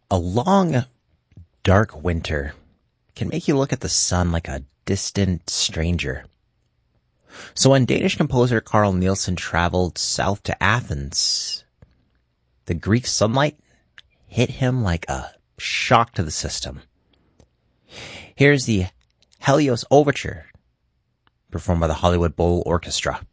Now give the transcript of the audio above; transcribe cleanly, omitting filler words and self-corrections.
A long, dark winter can make you look at the sun like a distant stranger. So when Danish composer Carl Nielsen traveled south to Athens, the Greek sunlight hit him like a shock to the system. Here's the Helios Overture, performed by the Hollywood Bowl Orchestra.